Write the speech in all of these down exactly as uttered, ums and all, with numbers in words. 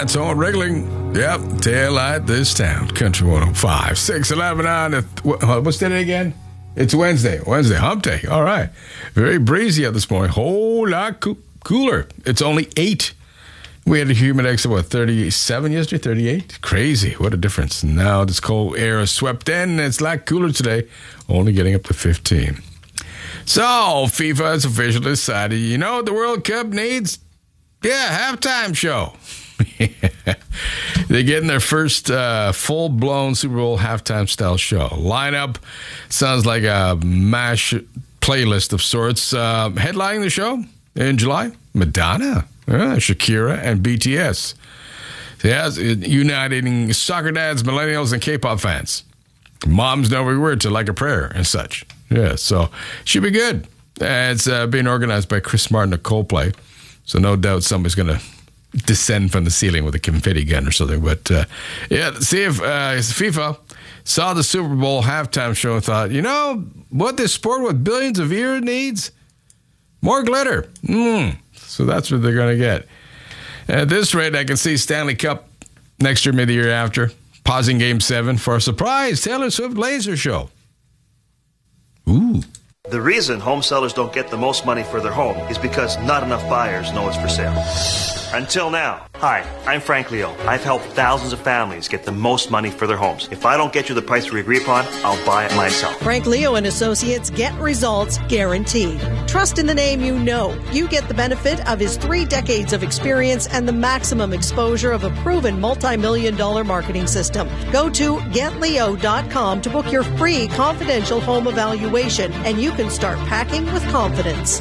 Cats home wriggling. Yep, tail light this town. Country one oh five. six eleven on the... What's today again? It's Wednesday. Wednesday, hump day. All right. Very breezy out this morning. Whole lot co- cooler. It's only eight. We had a humid index of, what, thirty-seven yesterday? thirty-eight? Crazy. What a difference. Now this cold air is swept in, and it's a lot cooler today, only getting up to fifteen. So, FIFA has officially decided, you know what the World Cup needs? Yeah, halftime show. They're getting their first uh, full-blown Super Bowl halftime-style show. Lineup sounds like a mash playlist of sorts. Uh, headlining the show in July, Madonna, uh, Shakira, and B T S. Yeah, uniting soccer dads, millennials, and K-pop fans. Moms know every word to Like a Prayer and such. Yeah, so should be good. Uh, it's uh, being organized by Chris Martin of Coldplay, so no doubt somebody's going to descend from the ceiling with a confetti gun or something. But uh, yeah, see if uh, FIFA saw the Super Bowl halftime show and thought, you know what this sport with billions of viewers needs? More glitter. Mm. So that's what they're going to get. At this rate, I can see Stanley Cup next year, maybe the year after, pausing Game seven for a surprise Taylor Swift laser show. Ooh. The reason home sellers don't get the most money for their home is because not enough buyers know it's for sale. Until now. Hi, I'm Frank Leo. I've helped thousands of families get the most money for their homes. If I don't get you the price we agree upon, I'll buy it myself. Frank Leo and Associates, get results guaranteed. Trust in the name you know. You get the benefit of his three decades of experience and the maximum exposure of a proven multi-million dollar marketing system. Go to get leo dot com to book your free confidential home evaluation, and you can start packing with confidence.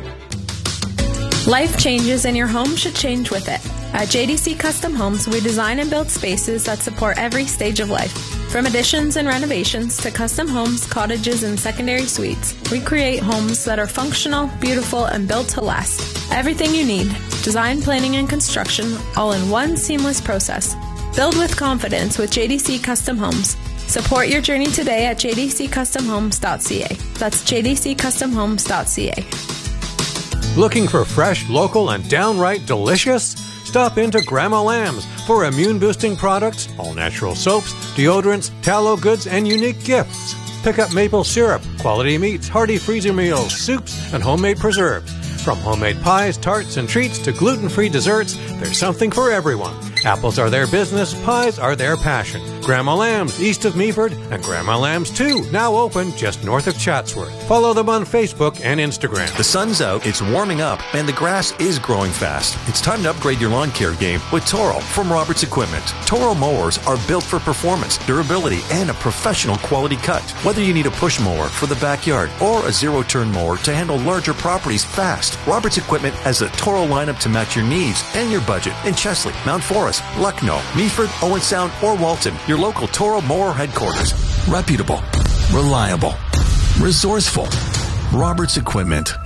Life changes and your home should change with it. At J D C Custom Homes, we design and build spaces that support every stage of life. From additions and renovations to custom homes, cottages, and secondary suites, we create homes that are functional, beautiful, and built to last. Everything you need, design, planning, and construction, all in one seamless process. Build with confidence with J D C Custom Homes. Support your journey today at j d c custom homes dot c a. That's j d c custom homes dot c a. Looking for fresh, local, and downright delicious? Stop into Grandma Lamb's for immune-boosting products, all-natural soaps, deodorants, tallow goods, and unique gifts. Pick up maple syrup, quality meats, hearty freezer meals, soups, and homemade preserves. From homemade pies, tarts, and treats to gluten-free desserts, there's something for everyone. Apples are their business, pies are their passion. Grandma Lamb's, east of Meaford, and Grandma Lamb's two, now open just north of Chatsworth. Follow them on Facebook and Instagram. The sun's out, it's warming up, and the grass is growing fast. It's time to upgrade your lawn care game with Toro from Roberts Equipment. Toro mowers are built for performance, durability, and a professional quality cut. Whether you need a push mower for the backyard or a zero-turn mower to handle larger properties fast, Roberts Equipment has a Toro lineup to match your needs and your budget in Chesley, Mount Forest, Lucknow, Meaford, Owen Sound, or Walton. Your local Toro mower headquarters. Reputable, reliable, resourceful. Roberts Equipment.